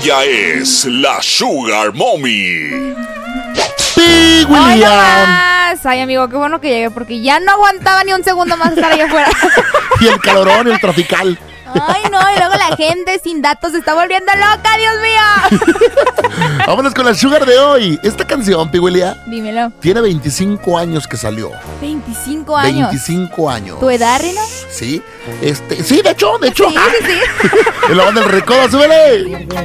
Ella es la Sugar Mommy. ¡Pi, William! Ay, amigo, qué bueno que llegué porque ya no aguantaba ni un segundo más estar allá afuera. Y el calorón, el tropical. Ay, no, y luego la gente sin datos se está volviendo loca, Dios mío. Vámonos con la Sugar de hoy. Esta canción, Pi, William, Dímelo. tiene 25 años que salió. 25 años. 25 años. ¿Tu edad, Rina? Sí. Sí, de hecho. Sí, sí, sí. En la banda del Recodo, súbele.